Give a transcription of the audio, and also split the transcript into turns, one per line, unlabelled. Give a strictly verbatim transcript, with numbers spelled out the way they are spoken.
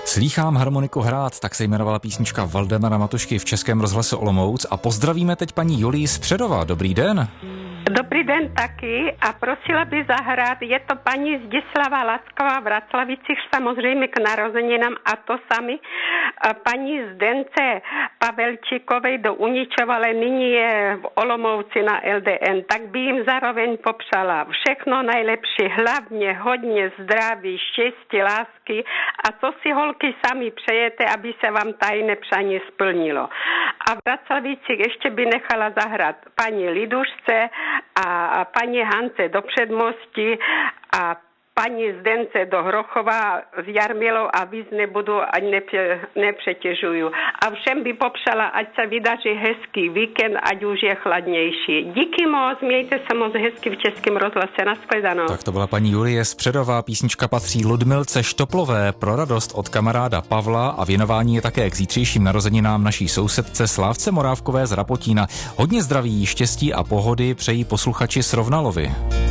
Slýchám harmoniku hrát, tak se jmenovala písnička Valdemara Matušky v Českém rozhlase Olomouc a pozdravíme teď paní Julii z Přerova. Dobrý den.
Dobrý den taky a prosila by zahrát, je to paní Zdislava Lasková v Raclavicích, samozřejmě k narozeninám a to sami paní Zdence Pavelčíkovej do Uničova, ale nyní je v Olomouci na el dé en, tak by jim zároveň popřala všechno nejlepší, hlavně hodně zdraví, štěstí, lásky a co si holky sami přejete, aby se vám tajné přání splnilo. A v Raclavicích ještě by nechala zahrát paní Lidušce a paní Hance do Předmostí a paní Zdence do Hrochova s Jarmilou a víc nebudu, ať nepře, nepřetěžuju. A všem by popřala, ať se vydaří hezký víkend, ať už je chladnější. Díky moc, mějte se moc hezky v Českém rozhlase. Nashledanou.
Tak to byla paní Julie z Přerova. Písnička patří Ludmilce Štoplové pro radost od kamaráda Pavla a věnování je také k zítřejším narozeninám naší sousedce Slávce Morávkové z Rapotína. Hodně zdraví, štěstí a pohody přejí posluchači Srovnalovi.